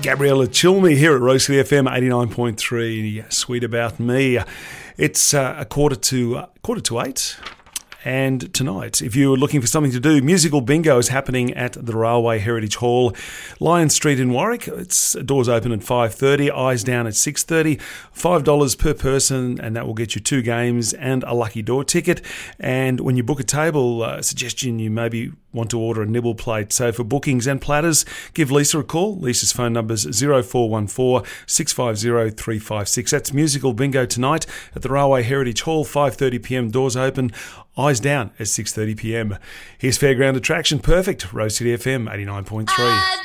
Gabriella Chilme here at Rose City FM 89.3. Sweet About Me. It's a quarter to 8. And tonight, if you're looking for something to do, Musical Bingo is happening at the Railway Heritage Hall, Lion Street in Warwick. It's doors open at 5:30, eyes down at 6:30, $5 per person, and that will get you 2 games and a lucky door ticket. And when you book a table, suggestion you maybe want to order a nibble plate. So for bookings and platters, give Lisa a call. Lisa's phone number's 0414 650 356. That's Musical Bingo tonight at the Railway Heritage Hall, 5:30pm, doors open, eyes down at 6:30pm. Here's Fairground Attraction Perfect, Rose City FM 89.3.